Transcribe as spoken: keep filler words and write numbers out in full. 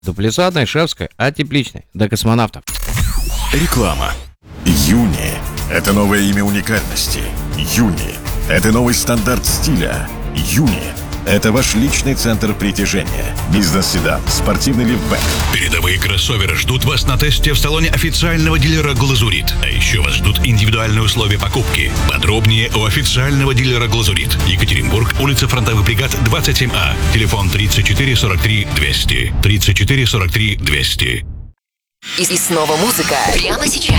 До Палисадной, Шевской, от Тепличной, до Космонавтов. Реклама. Юни – это новое имя уникальности. Юни – это новый стандарт стиля. Юни – это ваш личный центр притяжения. Бизнес-седан, спортивный лифтбэк. Передовые кроссоверы ждут вас на тесте в салоне официального дилера «Глазурит». А еще вас ждут индивидуальные условия покупки. Подробнее у официального дилера «Глазурит». Екатеринбург, улица Фронтовых бригад, двадцать семь А. Телефон тридцать четыре сорок три двести. тридцать четыре сорок три двести. И, и снова музыка. Прямо сейчас.